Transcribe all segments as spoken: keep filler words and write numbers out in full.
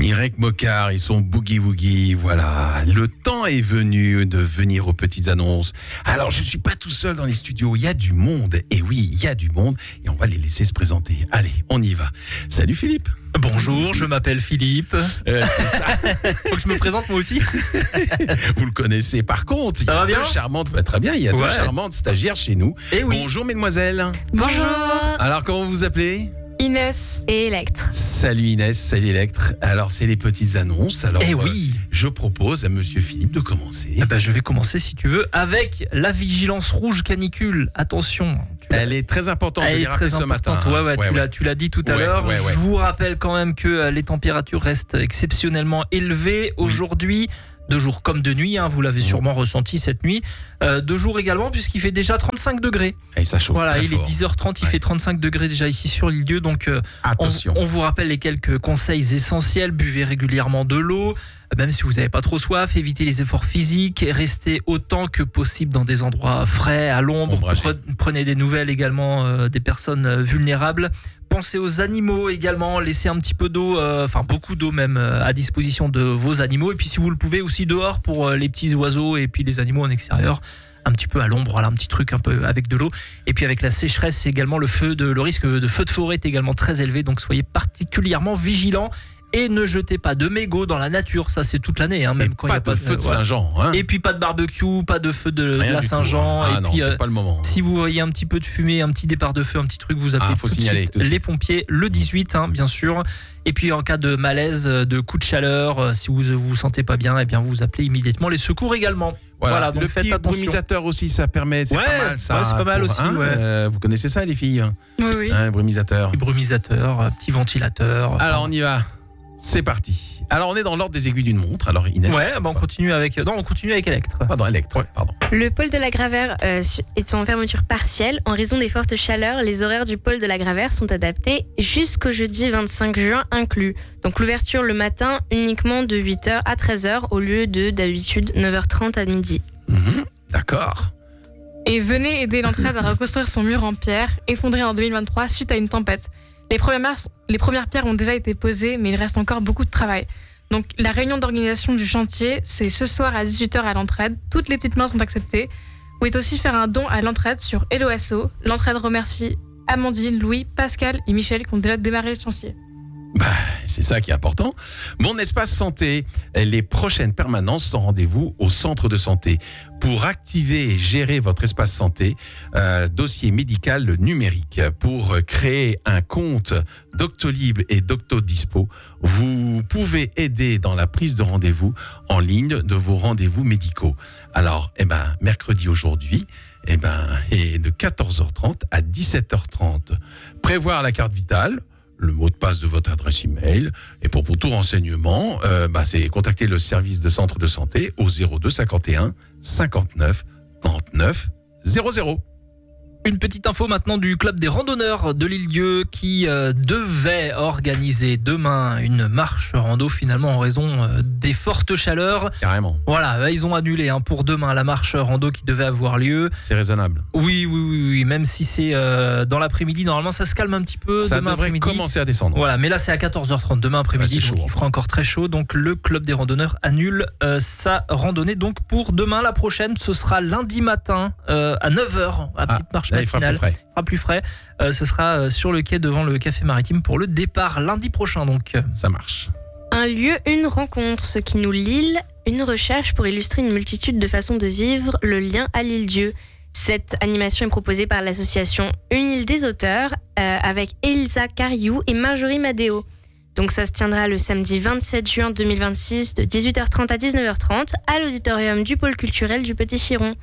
Nirek Mokar et son Boogie Woogie, voilà. Le temps est venu de venir aux petites annonces. Alors, je suis pas tout seul dans les studios, il y a du monde. Et oui, il y a du monde et on va les laisser se présenter. Allez, on y va. Salut Philippe. Bonjour, je m'appelle Philippe. Euh, c'est ça. Faut que je me présente moi aussi. Vous le connaissez. Par contre, il y Ça a va deux bien charmantes, bah, très bien, il y a deux Ouais. charmantes stagiaires chez nous. Eh oui. Bonjour mesdemoiselles. Bonjour, Alors, comment vous vous appelez ? Inès et Electre. Salut Inès, salut Electre. Alors, c'est les petites annonces. Alors, Eh euh, oui. je propose à monsieur Philippe de commencer. Eh ben, je vais commencer si tu veux avec la vigilance rouge canicule. Attention. tu l'as- Elle est très importante, je Elle l'ai est rappelé très ce importante. matin. Ouais, ouais, Ouais, tu ouais. l'as, tu l'as dit tout à Ouais, l'heure. ouais, ouais. Je vous rappelle quand même que euh, les températures restent exceptionnellement élevées aujourd'hui. De jour comme de nuit, hein, vous l'avez sûrement ressenti cette nuit. Euh, de jour également, puisqu'il fait déjà trente-cinq degrés. Et ça chauffe Voilà, très il fort. est dix heures trente, il Ouais. fait trente-cinq degrés déjà ici sur l'île Dieu. Donc, euh, on, Attention. on vous rappelle les quelques conseils essentiels. Buvez régulièrement de l'eau, même si vous n'avez pas trop soif. Évitez les efforts physiques. Restez autant que possible dans des endroits frais, à l'ombre. Ombragés. Pre- Prenez des nouvelles également euh, des personnes euh, vulnérables. Pensez aux animaux également. Laissez un petit peu d'eau, euh, enfin beaucoup d'eau même, euh, à disposition de vos animaux. Et puis si vous le pouvez aussi dehors pour euh, les petits oiseaux et puis les animaux en extérieur. Un petit peu à l'ombre, voilà, un petit truc un peu avec de l'eau. Et puis avec la sécheresse, c'est également le feu de, le risque de feu de forêt est également très élevé. Donc soyez particulièrement vigilants et ne jetez pas de mégots dans la nature. Ça c'est toute l'année, hein, même Et quand il n'y pas a de pas feu de voilà. Saint-Jean. Hein. Et puis pas de barbecue, pas de feu de, de Rien la du tout, Saint-Jean. hein. Ah et non, puis c'est euh, pas le moment. si vous voyez un petit peu de fumée, un petit départ de feu, un petit truc, vous appelez Ah, faut tout de signaler suite tout de suite. les pompiers le dix-huit, hein, bien sûr. Et puis en cas de malaise, de coup de chaleur, euh, si vous vous vous sentez pas bien, eh bien vous appelez immédiatement les secours également. Voilà, Voilà, donc le faites petit attention. brumisateur aussi, ça permet. C'est Ouais, pas mal ça. ouais, c'est pas mal pour- aussi, hein, ouais. euh, vous connaissez ça, les filles hein, Oui, oui. Un brumisateur. Petit brumisateur, euh, petit ventilateur. enfin, Alors, on y va. C'est parti. Alors, on est dans l'ordre des aiguilles d'une montre. Alors, Inès. ouais, bah on continue avec. Non, on continue avec Electre. Pardon, Electre. Pardon. Le pôle de la Gravère euh, est en fermeture partielle. En raison des fortes chaleurs, les horaires du pôle de la Gravère sont adaptés jusqu'au jeudi vingt-cinq juin inclus. Donc l'ouverture le matin uniquement de huit heures à treize heures au lieu de d'habitude neuf heures trente à midi. Mhm, d'accord. Et venez aider l'entraide à reconstruire son mur en pierre, effondré en deux mille vingt-trois suite à une tempête. Les premières, mars- les premières pierres ont déjà été posées, mais il reste encore beaucoup de travail. Donc la réunion d'organisation du chantier, c'est ce soir à dix-huit heures à l'entraide. Toutes les petites mains sont acceptées. Vous pouvez aussi faire un don à l'entraide sur Hello Asso. L'entraide remercie Amandine, Louis, Pascal et Michel qui ont déjà démarré le chantier. Bah, c'est ça qui est important. Mon espace santé, les prochaines permanences sont rendez-vous au centre de santé. Pour activer et gérer votre espace santé, euh, dossier médical numérique. Pour créer un compte Doctolib et Doctodispo, vous pouvez aider dans la prise de rendez-vous en ligne de vos rendez-vous médicaux. Alors, eh ben, mercredi aujourd'hui, eh ben, et de quatorze heures trente à dix-sept heures trente. Prévoir la carte vitale, le mot de passe de votre adresse email. Et pour, pour tout renseignement, euh, bah, c'est contacter le service de centre de santé au zéro deux cinquante et un cinquante-neuf trente-neuf zéro zéro. Une petite info maintenant du club des randonneurs de l'île Dieu qui euh, devait organiser demain une marche rando finalement en raison euh, des fortes chaleurs. Carrément, Voilà, bah, ils ont annulé hein, pour demain la marche rando qui devait avoir lieu. c'est raisonnable. Oui, oui, oui, oui, même si c'est euh, dans l'après-midi, normalement ça se calme un petit peu Ça demain devrait après-midi. commencer à descendre. Voilà, mais là c'est à quatorze heures trente demain après-midi, Ouais, c'est donc chaud, il fera encore très chaud. Donc le club des randonneurs annule euh, sa randonnée. Donc pour demain, la prochaine, ce sera lundi matin euh, à neuf heures, la petite marche Là, il fera matinale. plus frais. Il fera plus frais. Euh, ce sera euh, sur le quai devant le café maritime pour le départ lundi prochain. Donc Ça marche. Un lieu, une rencontre, ce qui nous lie, une recherche pour illustrer une multitude de façons de vivre le lien à l'île Dieu. Cette animation est proposée par l'association Une île des auteurs euh, avec Elisa Cariou et Marjorie Madéo. Donc ça se tiendra le samedi vingt-sept juin deux mille vingt-six de dix-huit heures trente à dix-neuf heures trente à l'auditorium du pôle culturel du Petit Chiron.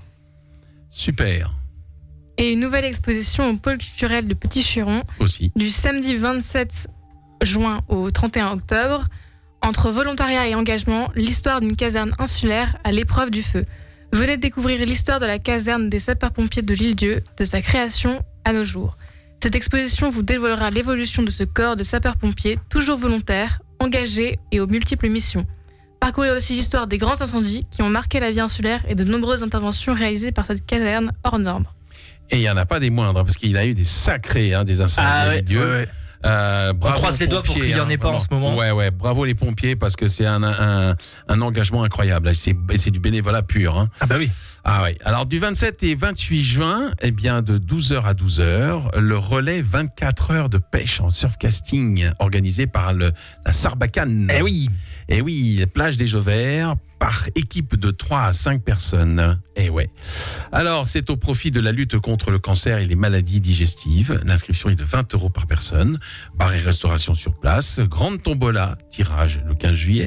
Super. Et une nouvelle exposition au pôle culturel de Petit Chiron Aussi. du samedi vingt-sept juin au trente et un octobre. Entre volontariat et engagement, l'histoire d'une caserne insulaire à l'épreuve du feu. Venez découvrir l'histoire de la caserne des sapeurs-pompiers de l'île Dieu, de sa création à nos jours. Cette exposition vous dévoilera l'évolution de ce corps de sapeurs-pompiers, toujours volontaire, engagé et aux multiples missions. Parcourez aussi l'histoire des grands incendies qui ont marqué la vie insulaire et de nombreuses interventions réalisées par cette caserne hors norme. Et il n'y en a pas des moindres, hein, parce qu'il y a eu des sacrés, hein, des incendies ah à ouais, l'île Dieu. ouais, ouais. Euh, bravo On croise aux les doigts pour pompiers, qu'il y en ait pas en ce moment. Ouais, ouais, bravo les pompiers parce que c'est un, un, un engagement incroyable. C'est, c'est du bénévolat pur. Hein. Ah bah oui. Ah oui. Alors du vingt-sept et vingt-huit juin, eh bien de douze heures à douze heures, le relais vingt-quatre heures de pêche en surfcasting organisé par le, la Sarbacane. Eh oui. Eh oui, plage des Jauvert par équipe de trois à cinq personnes. Eh ouais. Alors, c'est au profit de la lutte contre le cancer et les maladies digestives. L'inscription est de vingt euros par personne. Bar et restauration sur place. Grande tombola, tirage le quinze juillet.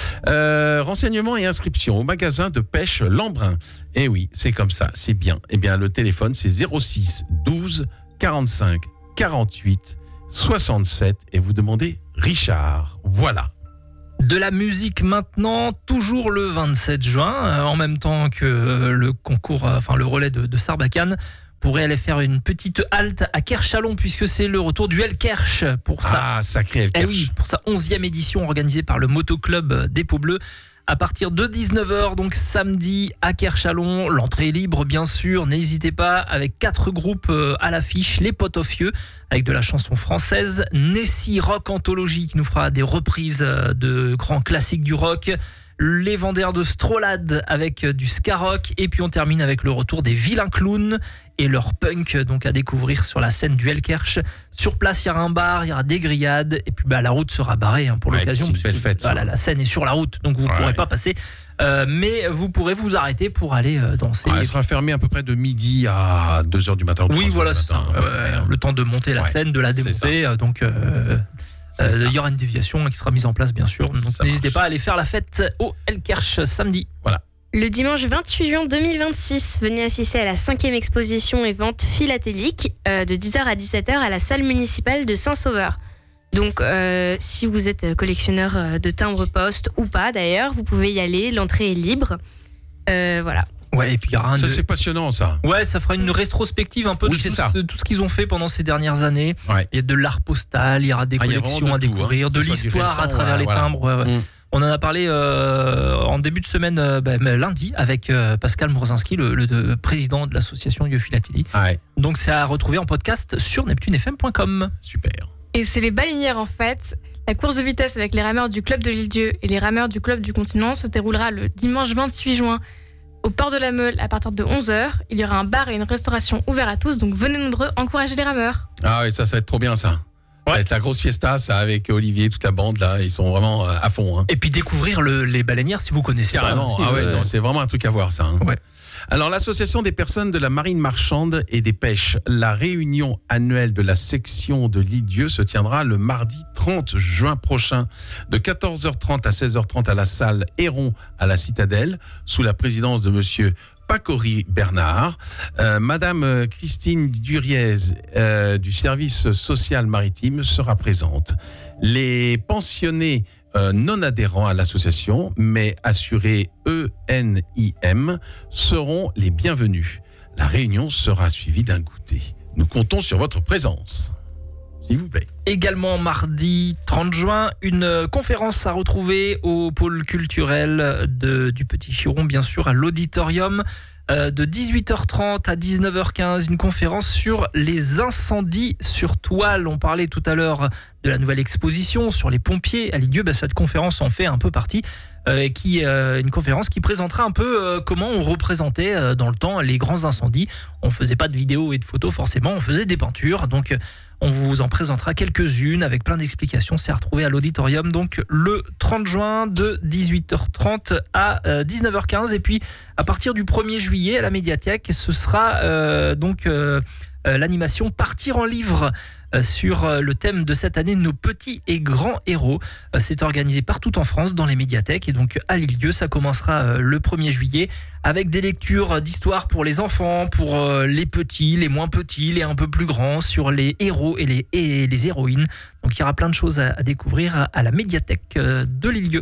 Euh, renseignements et inscriptions au magasin de pêche Lambrun. Eh oui, c'est comme ça, c'est bien. Eh bien, le téléphone, c'est zéro six douze quarante-cinq quarante-huit soixante-sept et vous demandez Richard. Voilà. De la musique maintenant, toujours le vingt-sept juin, euh, en même temps que euh, le concours, euh, enfin le relais de, de Sarbacane, pourrait aller faire une petite halte à Kerchalon puisque c'est le retour du El Kerch pour sa, Ah, sacré El eh Kerch. oui, pour sa onzième édition organisée par le Motoclub des Peaux Bleues. À partir de dix-neuf heures, donc samedi à Kerchalon, l'entrée est libre bien sûr, n'hésitez pas, avec quatre groupes à l'affiche, les Potofieux avec de la chanson française, Nessie Rock Anthologie qui nous fera des reprises de grands classiques du rock, les Vendéens de Strolade avec du ska rock et puis on termine avec le retour des Vilains Clowns et leur punk donc à découvrir sur la scène du El Kerch. Sur place, il y aura un bar, il y aura des grillades et puis bah, la route sera barrée hein, pour Ouais, l'occasion. c'est une belle fête, ça. Voilà, la scène est sur la route donc vous ne Ouais. pourrez pas passer. Euh, mais vous pourrez vous arrêter pour aller euh, danser. Ouais, elle sera fermée à peu près de midi à deux heures du matin. ou Oui, trois heures voilà, du c'est ça. matin. Euh, le temps de monter la Ouais, scène, de la c'est démonter. euh, Donc, euh, C'est euh, ça. il y aura une déviation qui sera mise en place, bien sûr. Donc, Ça n'hésitez marche. pas à aller faire la fête au El Kerch samedi. Le dimanche vingt-huit juin deux mille vingt-six, venez assister à la cinquième exposition et vente philatélique euh, de dix heures à dix-sept heures à la salle municipale de Saint-Sauveur. Donc, euh, si vous êtes collectionneur euh, de timbres-poste ou pas d'ailleurs, vous pouvez y aller, l'entrée est libre. Euh, voilà. Ouais, et puis il y aura un. Ça, de- c'est passionnant, ça. Ouais, ça fera une rétrospective un peu Oui, de c'est tout, ça. ce, tout ce qu'ils ont fait pendant ces dernières années. Ouais. Il y a de l'art postal, il y aura des Ah, il y a collections vraiment de à tout, découvrir, hein. de Que ce soit du l'histoire à récent, travers euh, les voilà. timbres. ouais, ouais. Mm. On en a parlé euh, en début de semaine, euh, bah, lundi, avec euh, Pascal Morzinski, le, le de- président de l'association Yo Philatélie. Ouais, Donc c'est à retrouver en podcast sur neptune f m point com. super. Et c'est les baleinières en fait. La course de vitesse avec les rameurs du club de l'Île-Dieu et les rameurs du club du continent se déroulera le dimanche vingt-huit juin au port de la Meule à partir de onze heures. Il y aura un bar et une restauration ouverts à tous, donc venez nombreux encourager les rameurs. Ah oui, ça, ça va être trop bien, ça. Ça va être la grosse fiesta, ça, avec Olivier, toute la bande, là. Ils sont vraiment euh, à fond. Hein. Et puis découvrir le- les baleinières si vous connaissez Carrément. pas. aussi, Ah ouais, euh, non, c'est vraiment un truc à voir, ça. hein. Ouais. Alors, l'association des personnes de la marine marchande et des pêches, la réunion annuelle de la section de l'Île-Dieu se tiendra le mardi trente juin prochain, de quatorze heures trente à seize heures trente à la salle Héron à la Citadelle, sous la présidence de monsieur Pacori Bernard. Euh, Madame euh, Christine Duriez euh, du service social maritime sera présente. Les pensionnés euh, non adhérents à l'association, mais assurés E N I M, seront les bienvenus. La réunion sera suivie d'un goûter. Nous comptons sur votre présence. S'il vous plaît. Également mardi trente juin, une conférence à retrouver au pôle culturel de, du Petit Chiron, bien sûr, à l'auditorium. Euh, de dix-huit heures trente à dix-neuf heures quinze, une conférence sur les incendies sur toile. On parlait tout à l'heure de la nouvelle exposition sur les pompiers à l'Île-Dieu. Ben, cette conférence en fait un peu partie. Euh, qui, euh, une conférence qui présentera un peu euh, comment on représentait euh, dans le temps les grands incendies. On faisait pas de vidéos et de photos forcément, on faisait des peintures. Donc euh, on vous en présentera quelques-unes avec plein d'explications. C'est à retrouver à l'auditorium donc le trente juin de dix-huit heures trente à euh, dix-neuf heures quinze. Et puis à partir du premier juillet à la médiathèque, ce sera euh, donc euh, euh, l'animation Partir en livre euh, sur euh, le thème de cette année, nos petits et grands héros. Euh, c'est organisé partout en France dans les médiathèques et donc à l'Île-Dieu, ça commencera euh, le premier juillet avec des lectures d'histoire pour les enfants, pour euh, les petits, les moins petits, les un peu plus grands, sur les héros et les, et les héroïnes. Donc il y aura plein de choses à, à découvrir à, à la médiathèque euh, de l'Île-Dieu.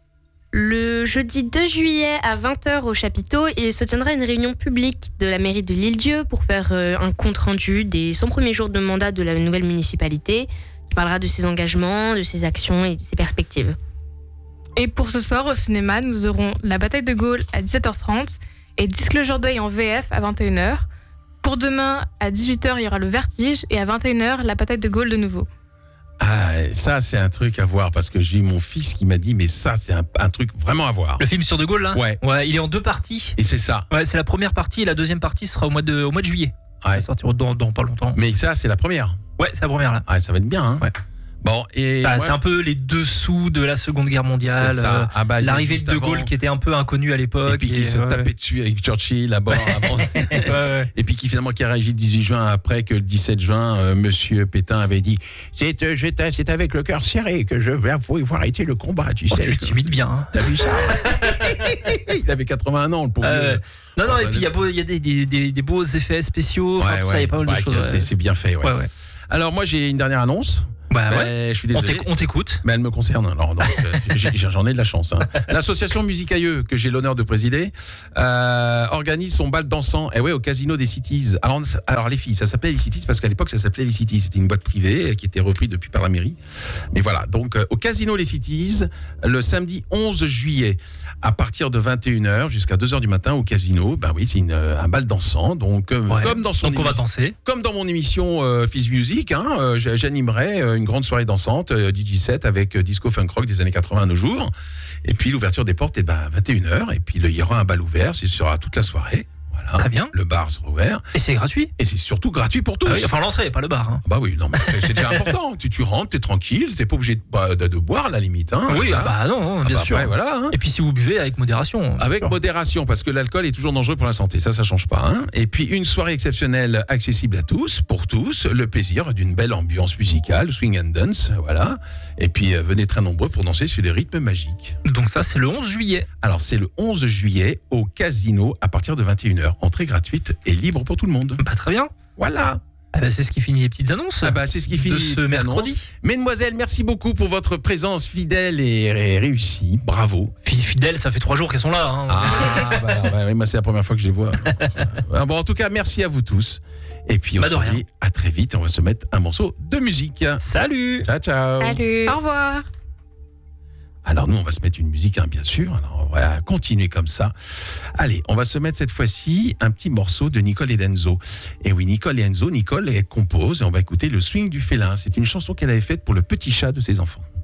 Le jeudi deux juillet à vingt heures au chapiteau, il se tiendra une réunion publique de la mairie de l'Île-Dieu pour faire euh, un compte-rendu des cent premiers jours de mandat de la nouvelle municipalité, qui parlera de ses engagements, de ses actions et de ses perspectives. Et pour ce soir au cinéma, nous aurons La Bataille de Gaulle à dix-sept heures trente et Disclosure Day en V F à vingt et une heures. Pour demain, à dix-huit heures, il y aura Le Vertige et à vingt et une heures, La Bataille de Gaulle de nouveau. Ah, ça, c'est un truc à voir parce que j'ai eu mon fils qui m'a dit, mais ça, c'est un, un truc vraiment à voir. Le film sur De Gaulle, là. Ouais. Ouais, il est en deux parties. Et c'est ça. Ouais, c'est la première partie et la deuxième partie sera au mois de, au mois de juillet. Ouais. Ça va sortir dans, dans pas longtemps. Mais ça, c'est la première. Ouais, c'est la première là. Ah, ça va être bien. Hein. Ouais. Bon, et. Bah, ouais, c'est un peu les dessous de la Seconde Guerre mondiale. c'est ça. euh, Ah bah, L'arrivée juste de De Gaulle avant. qui était un peu inconnue à l'époque. Et puis qui se ouais, tapait ouais. dessus avec Churchill là-bas avant. Ouais, ouais. Et puis qui finalement qui a réagi le dix-huit juin après que le dix-sept juin, euh, Monsieur Pétain avait dit c'est, euh, j'étais- c'est avec le cœur serré que je vais avoir arrêté le combat, tu Oh, sais. tu, tu imites bien. Hein. T'as vu ça? Il avait quatre-vingts ans, le pauvre. Euh, non, non, Enfin, et puis il y a, beau- il y a des, des, des, des beaux effets spéciaux. Enfin, Ouais, tout ça, il y ouais. a pas mal Ouais, de choses. que c'est, ouais. c'est bien fait, ouais. Ouais, ouais. Alors moi j'ai une dernière annonce. Bah ouais. Mais je suis On désolé. t'éc- on t'écoute. Mais elle me concerne. Alors, donc, euh, j'ai- j'en ai de la chance. Hein. L'association Musicailleux, que j'ai l'honneur de présider, euh, organise son bal dansant eh ouais, au Casino des Cities. Alors, alors, les filles, ça s'appelait les Cities parce qu'à l'époque, ça s'appelait les Cities. C'était une boîte privée qui était reprise depuis par la mairie. Mais voilà, donc euh, au Casino les Cities, le samedi onze juillet, à partir de vingt et une heures jusqu'à deux heures du matin au Casino. Ben oui, c'est une, euh, un bal dansant. Donc, euh, Ouais. comme dans son Donc on va émission- danser. comme dans mon émission euh, Fizz Music, hein, euh, j'a- j'animerai euh, une grande soirée dansante, euh, D J set avec euh, disco funk rock des années quatre-vingts à nos jours. Et puis l'ouverture des portes est ben, à vingt et une heures. Et puis il y aura un bal ouvert, ce sera toute la soirée. Voilà. Très bien. Le bar sera ouvert. Et c'est gratuit. Et c'est surtout gratuit pour tous. Ah oui, enfin l'entrée, pas le bar. Hein. Bah oui, non, mais c'est c'est déjà important. Tu, tu rentres, t'es tranquille, t'es pas obligé de, bah, de, de boire à la limite. Hein, oui, voilà. ah bah non, non, Ah bien bah sûr. après, voilà. Hein. Et puis si vous buvez avec modération. bien Avec sûr. modération, parce que l'alcool est toujours dangereux pour la santé, ça, ça change pas. Hein. Et puis une soirée exceptionnelle, accessible à tous, pour tous, le plaisir d'une belle ambiance musicale, swing and dance, voilà. Et puis euh, venez très nombreux pour danser sur des rythmes magiques. Donc ça, c'est le onze juillet. Alors c'est le onze juillet au Casino à partir de vingt et une heures, entrée gratuite et libre pour tout le monde. Bah très bien. Voilà. Ah bah, c'est ce qui finit les petites annonces. Ah bah c'est ce qui finit de ce les mercredi. annonces. Mesdemoiselles, merci beaucoup pour votre présence fidèle et et réussie. Bravo. Fi- Fidèles, ça fait trois jours qu'elles sont là. Hein. Ah, bah, bah, oui, moi c'est la première fois que je les vois. Euh, Bon, en tout cas, merci à vous tous. Et puis, on Bah, de se rien. dit à très vite. On va se mettre un morceau de musique. Salut. Ciao, ciao. Salut. Au revoir. Alors, nous, on va se mettre une musique, hein, bien sûr. Alors, on va continuer comme ça. Allez, on va se mettre cette fois-ci un petit morceau de Nicole et d'Enzo. Et oui, Nicole et Enzo, Nicole, elle compose et on va écouter Le Swing du Félin. C'est une chanson qu'elle avait faite pour le petit chat de ses enfants.